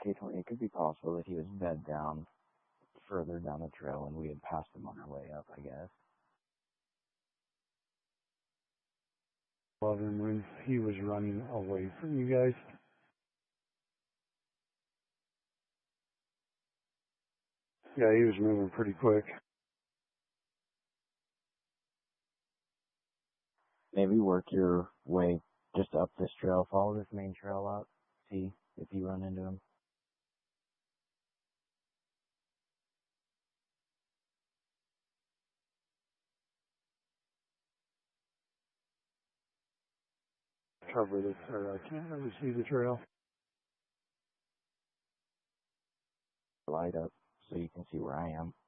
occasionally it could be possible that he was bed down further down the trail and we had passed him on our way up, I guess. Loving when he was running away from you guys. Yeah, he was moving pretty quick. Maybe work your way just up this trail, follow this main trail up, see if you run into him. Cover this, or I can't really see the trail. Light up so you can see where I am.